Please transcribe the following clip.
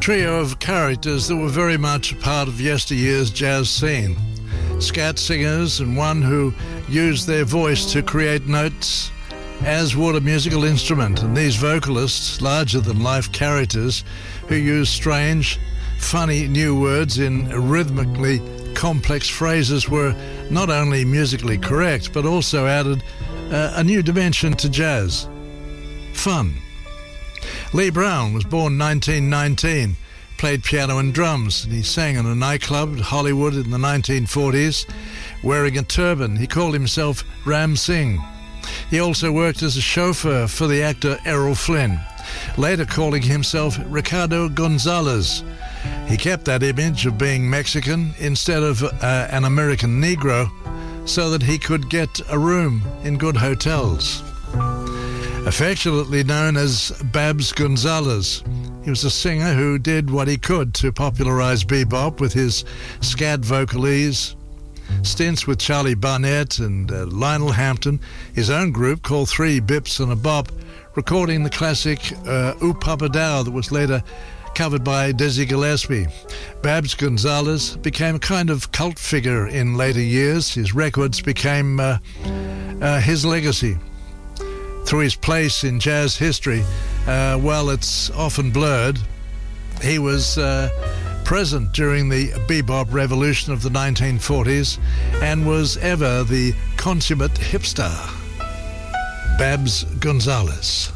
trio of characters that were very much a part of yesteryear's jazz scene. Scat singers and one who used their voice to create notes, as would a musical instrument. And these vocalists, larger-than-life characters who used strange, funny new words in rhythmically complex phrases, were not only musically correct, but also added a new dimension to jazz: fun. Lee Brown was born 1919, played piano and drums, and he sang in a nightclub in Hollywood in the 1940s. Wearing a turban, he called himself Ram Singh. He also worked as a chauffeur for the actor Errol Flynn, later calling himself Ricardo Gonzalez. He kept that image of being Mexican instead of an American Negro so that he could get a room in good hotels. Affectionately known as Babs Gonzalez, he was a singer who did what he could to popularize bebop with his scat vocalese, stints with Charlie Barnett and Lionel Hampton, his own group called Three Bips and a Bop, recording the classic Ooh Papa Dow that was later covered by Dizzy Gillespie. Babs Gonzalez became a kind of cult figure in later years. His records became his legacy. Through his place in jazz history, while it's often blurred, he was present during the bebop revolution of the 1940s and was ever the consummate hipster. Babs Gonzalez.